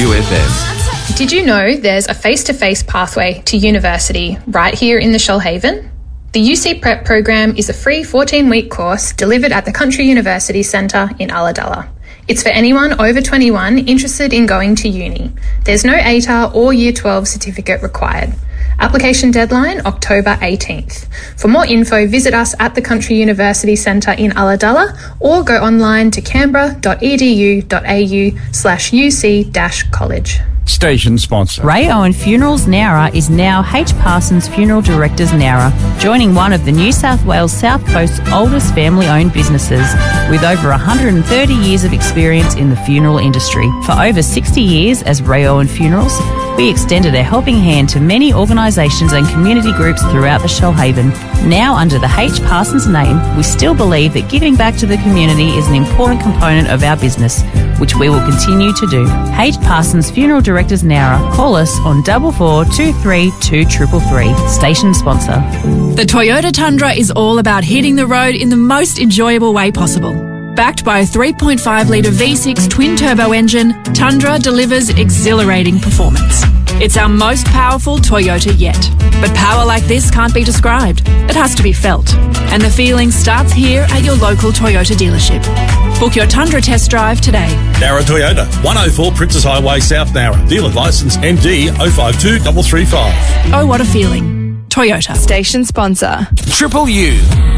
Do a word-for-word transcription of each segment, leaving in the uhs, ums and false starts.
U F M. Did you know there's a face-to-face pathway to university right here in the Shoalhaven? The U C Prep program is a free fourteen-week course delivered at the Country University Centre in Ulladulla. It's for anyone over twenty-one interested in going to uni. There's no A T A R or Year twelve certificate required. Application deadline October eighteenth. For more info, visit us at the Country University Centre in Ulladulla or go online to canberra.edu.au slash UC dash college. Station sponsor. Ray Owen Funerals Nowra is now H. Parsons Funeral Directors Nowra, joining one of the New South Wales South Coast's oldest family-owned businesses with over one hundred thirty years of experience in the funeral industry. For over sixty years as Ray Owen Funerals, we extended a helping hand to many organisations and community groups throughout the Shoalhaven. Now under the H. Parsons name, we still believe that giving back to the community is an important component of our business, which we will continue to do. H. Parsons Funeral Directors Nowra. Call us on double four two three two triple three. Station sponsor. The Toyota Tundra is all about hitting the road in the most enjoyable way possible. Backed by a three point five litre V six twin-turbo engine, Tundra delivers exhilarating performance. It's our most powerful Toyota yet. But power like this can't be described. It has to be felt. And the feeling starts here at your local Toyota dealership. Book your Tundra test drive today. Nowra Toyota, one oh four Princess Highway, South Nowra. Dealer licence M D oh five two three three five. Oh, what a feeling. Toyota. Station sponsor. Triple U,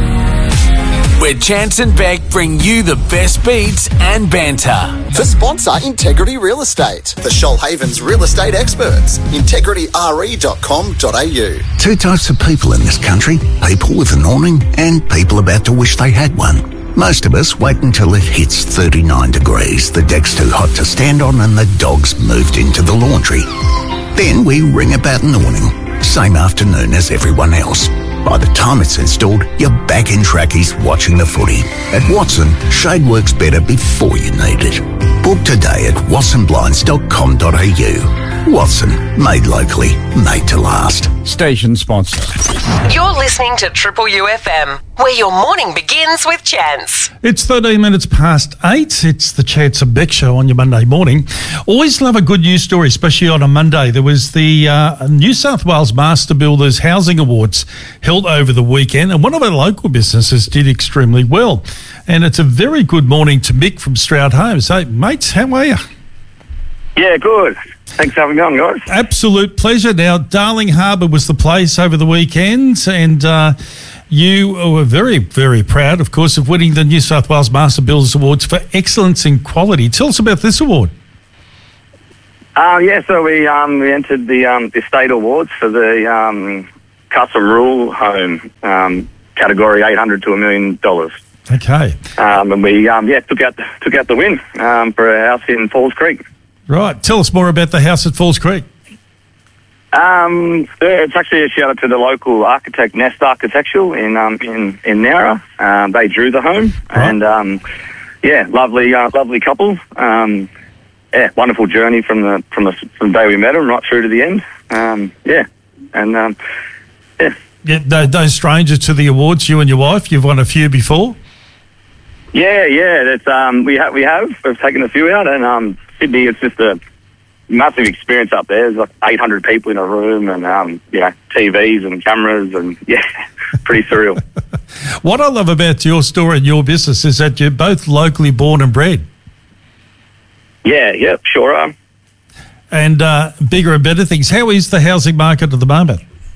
where Chance and Beck bring you the best beats and banter. For sponsor Integrity Real Estate, the Shoalhaven's real estate experts. integrity r e dot com dot a u. Two types of people in this country: people with an awning and people about to wish they had one. Most of us wait until it hits thirty-nine degrees, the deck's too hot to stand on and the dog's moved into the laundry. Then we ring about an awning, same afternoon as everyone else. By the time it's installed, you're back in trackies watching the footy. At Watson, shade works better before you need it. Book today at watson blinds dot com dot a u. Watson, made locally, made to last. Station sponsor. You're listening to Triple U F M, where your morning begins with Chance. It's thirteen minutes past eight. It's the Chance and Beck Show on your Monday morning. Always love a good news story, especially on a Monday. There was the uh, New South Wales Master Builders Housing Awards held over the weekend, and one of our local businesses did extremely well. And it's a very good morning to Mick from Stroud Homes. Hey, mates, how are you? Yeah, good. Thanks for having me on, guys. Absolute pleasure. Now, Darling Harbour was the place over the weekend, and uh, you were very, very proud, of course, of winning the New South Wales Master Builders Awards for excellence in quality. Tell us about this award. Uh, yeah, so we um, we entered the um, the Estate Awards for the um, custom rural home um, category, eight hundred to a million dollars. Okay. Um, and we um, yeah took out took out the win um, for a house in Falls Creek. Right. Tell us more about the house at Falls Creek. Um, yeah, it's actually a shout out to the local architect, Nest Architectural in um, in in Nowra. Um, they drew the home, right. and um, yeah, lovely, uh, lovely couple. Um, yeah, wonderful journey from the from the from the day we met them right through to the end. Um, yeah, and um, yeah, yeah, no, no strangers to the awards. You and your wife, you've won a few before. Yeah, yeah, it's um, we have we have we've taken a few out, and um. Sydney, it's just a massive experience up there. There's like eight hundred people in a room and, um, you know, T Vs and cameras and, yeah, pretty surreal. What I love about your story and your business is that you're both locally born and bred. Yeah, yeah, sure are. And uh, bigger and better things. How is the housing market at the moment?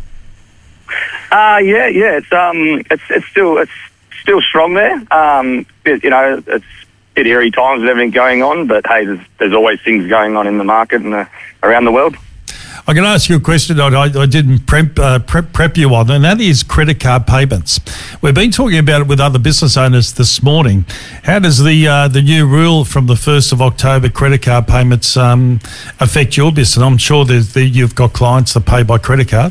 Uh, yeah, yeah, it's um, it's it's still it's still strong there. Um, it, you know, it's bit eerie times with everything going on, but hey, there's, there's always things going on in the market and uh, around the world. I'm going to ask you a question I, I didn't prep, uh, prep, prep you on, and that is credit card payments. We've been talking about it with other business owners this morning. How does the uh, the new rule from the first of October, credit card payments, um, affect your business? I'm sure there's the, you've got clients that pay by credit card.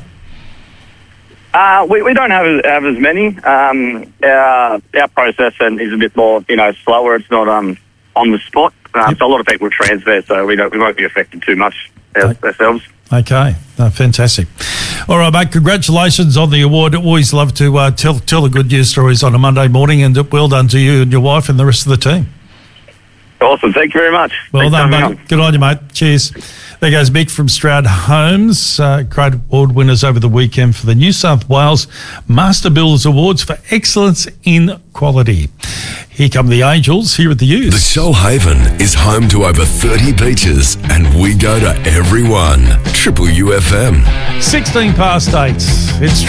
Uh, we, we don't have, have as many. Um, our, our process is a bit more, you know, slower. It's not um, on the spot. Um, yep. So a lot of people transfer, so we don't we won't be affected too much ourselves. Okay, no, fantastic. All right, mate, congratulations on the award. Always love to uh, tell tell the good news stories on a Monday morning, and well done to you and your wife and the rest of the team. Awesome. Thank you very much. Well Thanks done, for mate. having me on. Good on you, mate. Cheers. There goes Mick from Stroud Homes. Uh, great award winners over the weekend for the New South Wales Master Builders Awards for excellence in quality. Here come the Angels here at the Use. The Shoalhaven is home to over thirty beaches, and we go to every one. Triple U F M. sixteen past eight. It's